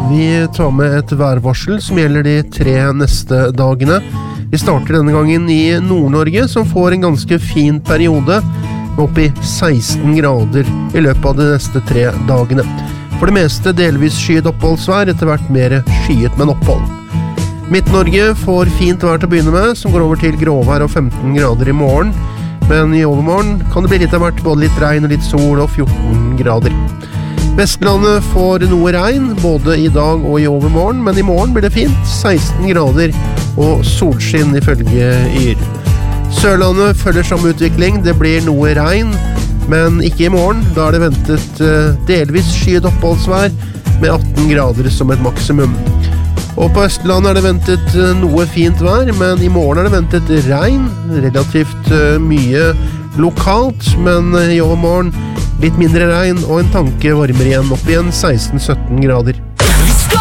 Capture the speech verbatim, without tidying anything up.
Vi tar med et værvarsel som gjelder de tre neste dagene. Vi starter denne gangen i Nord-Norge, som får en ganske fin periode, med opp i seksten grader i løpet av de neste tre dagene. For det meste delvis skyet oppholdsvær, etter hvert mer skyet med opphold. Midt-Norge får fint vær til å begynne med, som går over til gråvær og femten grader i morgen. Men i overmorgen kan det bli litt av hvert, både litt regn og litt sol og fjorten grader. Vestlandet får noe regn, både i dag og i overmorgen, men i morgen blir det fint, seksten grader og solskinn ifølge Yr. Sørlandet følger samme utvikling, det blir noe regn, men ikke i morgen, da er det ventet delvis skyet oppholdsvær med atten grader som et maksimum. Og på Østlandet er det ventet noe fint vær, men i morgen er det ventet regn, relativt mye lokalt, men i overmorgen litt mindre regn og en tanke varmere igjen, opp igjen seksten sytten grader.